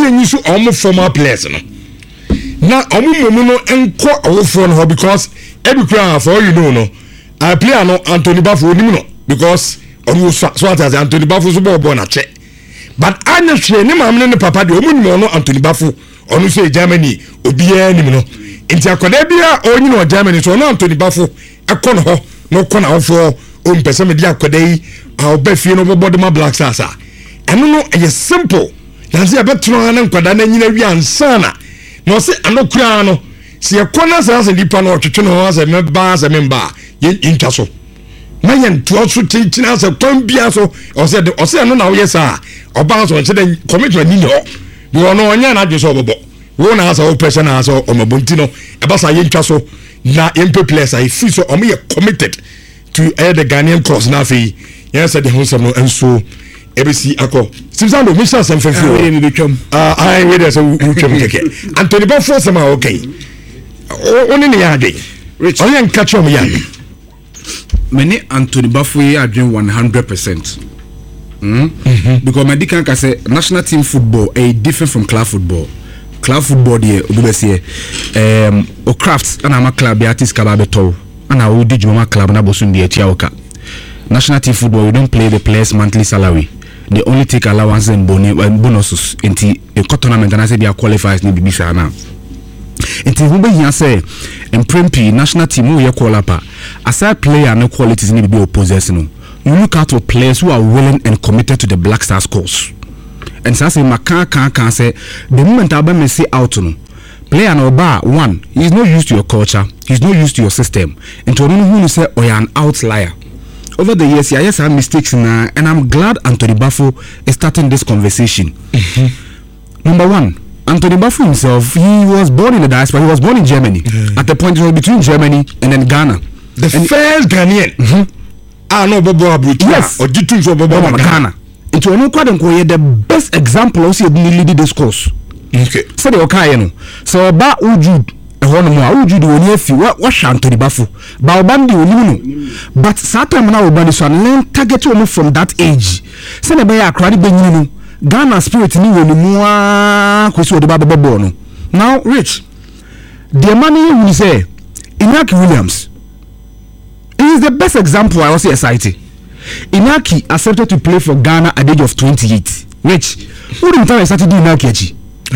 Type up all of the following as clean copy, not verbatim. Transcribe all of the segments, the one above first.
yɛnyi so ɔmo former players no na ɔmo mumu no nkɔ awofo no because every crowd for you know no I player no Anthony Bafo onim no because ɔno so ata Anthony Bafo so bɔ na che but anya hwe ne maame ne papa de ɔmo nim no Anthony Bafo ɔno so Germany obiara nim no nti akoda bia onyi no Germany so ɔno Anthony Bafo ɛkɔ no ho no kɔ na awofo o mpɛsɛ me de akoda yi a ɔbɛfie no bɔbɔ de ma Black Stars a ɛno no ɛyɛ simple na sɛ yɛbɛtena na nkwada na nyina wi ansana na ɔsɛ anokura no sɛ yɛkɔ na sɛ nipa no ɔtwetwe no ho sɛ mɛba sɛ memba yɛntwa so na yɛntoa so kyinkyina sɛ kwan bia so ɔsɛ no na woyɛ saa ɔba so ɔkyɛ dɛ commitment ni hɔ bi ɔno ɔnyɛ na adwe sɛ ɔbɔbɔ wo na asɛ wo pressure na asɛ ɔmabɔnti no ɛba sa yɛntwa so na yɛmpɛ players a ɛfiri so ɔmo yɛ committed to the Ghanaian cause na afei yɛn sɛ de ho nsɛm no nso ebesi akɔ Sibsando mi sha sem fefo I we there so wutwam keke Anthony Bafo sem a okay oni ne ya adwen rich on yan catch on ya many Anthony Bafo ya adwen 100% because my dikan ka say national team football is different from club football there obi say o crafts ana ma club artist ka ba beto ana o di juma club na bosun de atia oka national team football we don't play the players monthly salary. They only take allowance and bonuses into a tournament and I say they are qualifiers need to be sana. Until who be here say in Prempi national team who you call up aside player no qualities need to be possessing. You look out for players who are willing and committed to the Black Stars cause. And so I say can say the moment I be say out no player no bar one he's not used to your culture, he's not used to your system. And to who say oh you're an outlier. Over the years, I have mistakes now, and I'm glad Anthony Bafo is starting this conversation. Number one, Anthony Bafo himself, he was born in the diaspora, he was born in Germany. At the point it was between Germany and then Ghana. The first Ghanaian. No, Bobo Abuja. Yes. Or Jitu for Bobo Ghana. It was the best example of the discourse. Okay. So the okay, so about Ujud. Uju do only if you what Anthony Bafo Baobandi Oluno but Satam now Obani so learn target almost from that age. Send a bay akradi benyinu Ghana spirit ni wonu mua kwesi odo baba bobo no. Now Rich the money you say Inaki Williams is the best example I was excited. Inaki accepted to play for Ghana at the age of 28. Rich who didn't tell started doing Inaki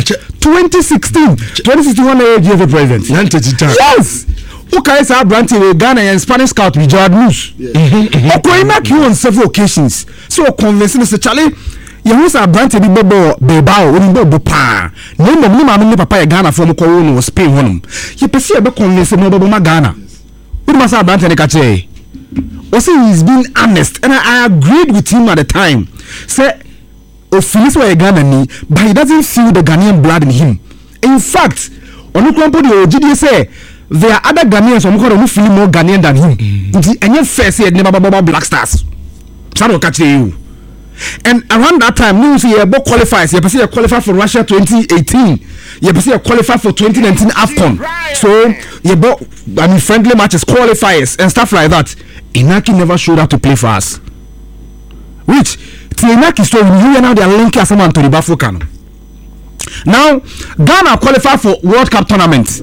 2016 one year of president. Yes. Okay, so Branty Ghana and Spanish scout with Gerard Moose. Okay, make you on several occasions. So convincing Mr. Charlie, you was a Branty Bebao, Bobo Pa. No, no, Papa Ghana from Corona was Spain one. You perceive a convincing Bobo Ghana. What must have Branty Cache? Also, he's been honest, and I agreed with him at the time. Say, Phyllis were Ghana, but he doesn't feel the Ghanaian blood in him. In fact, on the company, GD say there are other Ghanaians who feel more Ghanaian than him. And you first said never Black Stars. Shall catch you. And around that time, you see a book qualifies. You see a qualify for Russia 2018. You see a qualify for 2019 AFCON. So you friendly matches, qualifiers, and stuff like that. Inaki never showed up to play for us. Which Inaki story you now they are linking as someone to the Bafo Kano. Now Ghana qualified for World Cup tournament.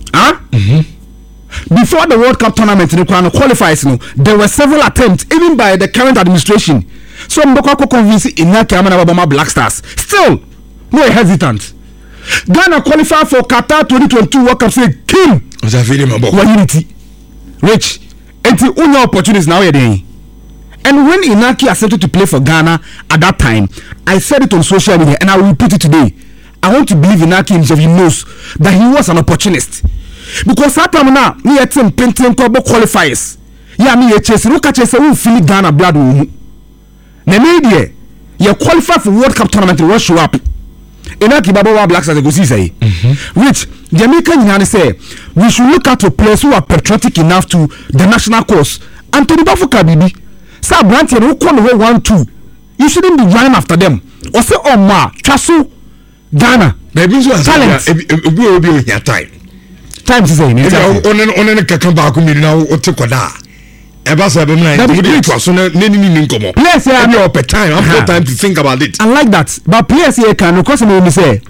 Before the World Cup tournament, the qualifiers, there were several attempts, even by the current administration. So Mboko convinced Inaki Amana Black Stars. Still, no hesitant. Ghana qualified for Qatar 2022 World Cup. Say King. Unity. Rich. And the only opportunities now you're doing. And when Inaki accepted to play for Ghana at that time, I said it on social media and I will repeat it today. I want to believe Inaki himself, he knows that he was an opportunist. Because that time now, me had some painting qualifiers. Yeah, me a chase, look at chase, who feel Ghana blood. Media, you qualify for World Cup tournament, you show up. Inaki Baba Black Stars go see say. Which Jamaican United say we should look at players who are patriotic enough to the national cause. Anthony Bafo Kabibi. Sir Branty who come away 1-2. You shouldn't be running after them. Or say Oma, Chasu, Ghana. Baby, talent. Will be your time. Time to say. On a kakamba now or Tukoda. Ebasa Players here have time. I'm time to think about it. I like that. But players here can, of course, say